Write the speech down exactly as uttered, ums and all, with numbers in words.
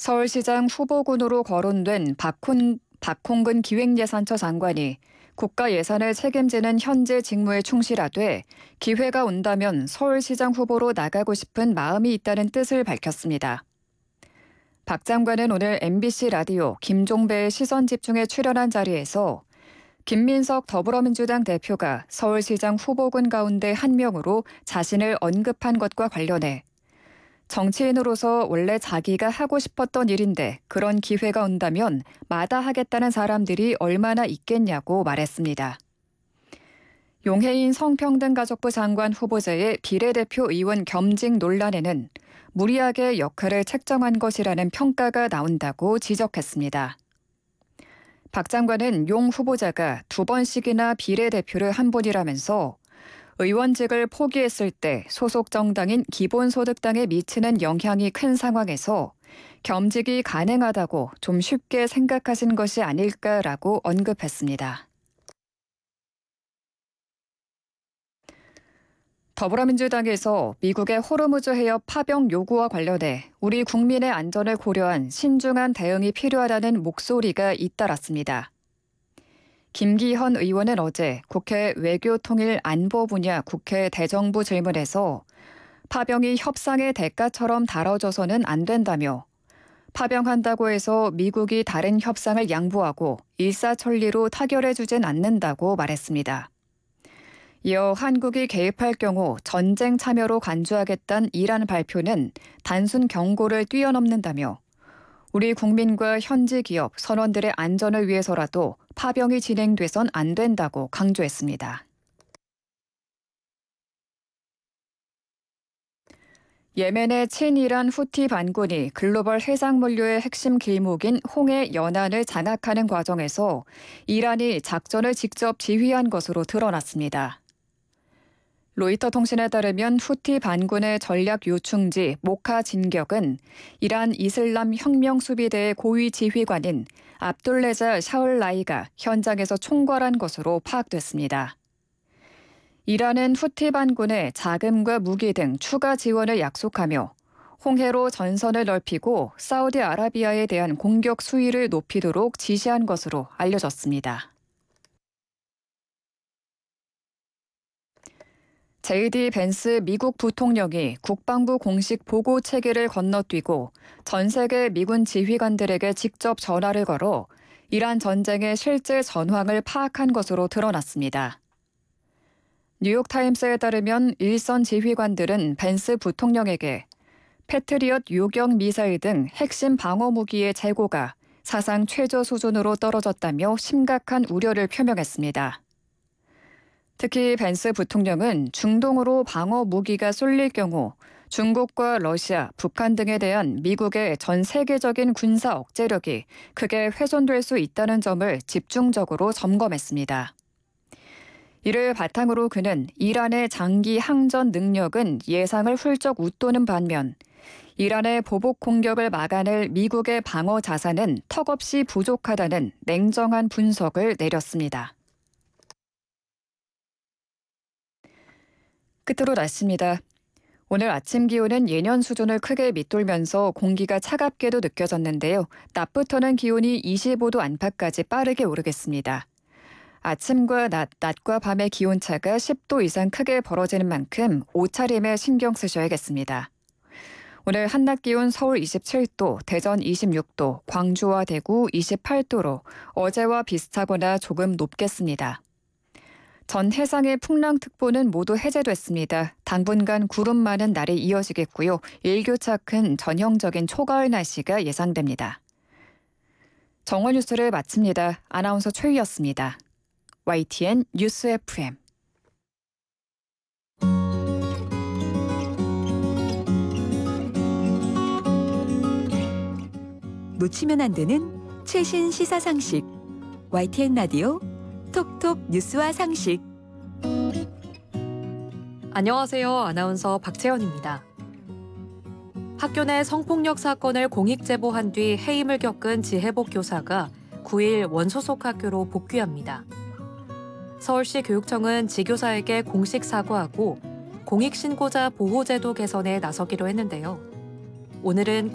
서울시장 후보군으로 거론된 박훈, 박홍근 기획예산처 장관이 국가 예산을 책임지는 현재 직무에 충실하되 기회가 온다면 서울시장 후보로 나가고 싶은 마음이 있다는 뜻을 밝혔습니다. 박 장관은 오늘 엠비씨 라디오 김종배의 시선집중에 출연한 자리에서 김민석 더불어민주당 대표가 서울시장 후보군 가운데 한 명으로 자신을 언급한 것과 관련해 정치인으로서 원래 자기가 하고 싶었던 일인데 그런 기회가 온다면 마다하겠다는 사람들이 얼마나 있겠냐고 말했습니다. 용해인 성평등가족부 장관 후보자의 비례대표 의원 겸직 논란에는 무리하게 역할을 책정한 것이라는 평가가 나온다고 지적했습니다. 박 장관은 용 후보자가 두 번씩이나 비례대표를 한 분이라면서 의원직을 포기했을 때 소속 정당인 기본소득당에 미치는 영향이 큰 상황에서 겸직이 가능하다고 좀 쉽게 생각하신 것이 아닐까라고 언급했습니다. 더불어민주당에서 미국의 호르무즈 해협 파병 요구와 관련해 우리 국민의 안전을 고려한 신중한 대응이 필요하다는 목소리가 잇따랐습니다. 김기현 의원은 어제 국회 외교통일안보 분야 국회 대정부 질문에서 파병이 협상의 대가처럼 다뤄져서는 안 된다며 파병한다고 해서 미국이 다른 협상을 양보하고 일사천리로 타결해주진 않는다고 말했습니다. 이어 한국이 개입할 경우 전쟁 참여로 간주하겠다는 이란 발표는 단순 경고를 뛰어넘는다며 우리 국민과 현지 기업, 선원들의 안전을 위해서라도 파병이 진행돼선 안 된다고 강조했습니다. 예멘의 친이란 후티 반군이 글로벌 해상물류의 핵심 길목인 홍해 연안을 장악하는 과정에서 이란이 작전을 직접 지휘한 것으로 드러났습니다. 로이터 통신에 따르면 후티 반군의 전략 요충지 모카 진격은 이란 이슬람 혁명 수비대의 고위 지휘관인 압둘레자 샤울라이가 현장에서 총괄한 것으로 파악됐습니다. 이란은 후티 반군에 자금과 무기 등 추가 지원을 약속하며 홍해로 전선을 넓히고 사우디아라비아에 대한 공격 수위를 높이도록 지시한 것으로 알려졌습니다. 제이디 벤스 미국 부통령이 국방부 공식 보고 체계를 건너뛰고 전 세계 미군 지휘관들에게 직접 전화를 걸어 이란 전쟁의 실제 전황을 파악한 것으로 드러났습니다. 뉴욕타임스에 따르면 일선 지휘관들은 벤스 부통령에게 패트리엇 요격 미사일 등 핵심 방어 무기의 재고가 사상 최저 수준으로 떨어졌다며 심각한 우려를 표명했습니다. 특히 벤스 부통령은 중동으로 방어 무기가 쏠릴 경우 중국과 러시아, 북한 등에 대한 미국의 전 세계적인 군사 억제력이 크게 훼손될 수 있다는 점을 집중적으로 점검했습니다. 이를 바탕으로 그는 이란의 장기 항전 능력은 예상을 훌쩍 웃도는 반면 이란의 보복 공격을 막아낼 미국의 방어 자산은 턱없이 부족하다는 냉정한 분석을 내렸습니다. 끝으로 날씨입니다. 오늘 아침 기온은 예년 수준을 크게 밑돌면서 공기가 차갑게도 느껴졌는데요. 낮부터는 기온이 이십오 도 안팎까지 빠르게 오르겠습니다. 아침과 낮, 낮과 밤의 기온차가 십 도 이상 크게 벌어지는 만큼 옷차림에 신경 쓰셔야겠습니다. 오늘 한낮 기온 서울 이십칠 도, 대전 이십육 도, 광주와 대구 이십팔 도로 어제와 비슷하거나 조금 높겠습니다. 전 해상의 풍랑특보는 모두 해제됐습니다. 당분간 구름 많은 날이 이어지겠고요. 일교차 큰 전형적인 초가을 날씨가 예상됩니다. 정오 뉴스를 마칩니다. 아나운서 최희였습니다. 와이티엔 뉴스 에프엠. 놓치면 안 되는 최신 시사 상식. 와이티엔 라디오 톡톡 뉴스와 상식. 안녕하세요. 아나운서 박채연입니다. 학교 내 성폭력 사건을 공익 제보한 뒤 해임을 겪은 지혜복 교사가 구 일 원소속 학교로 복귀합니다. 서울시 교육청은 지교사에게 공식 사과하고 공익신고자 보호제도 개선에 나서기로 했는데요. 오늘은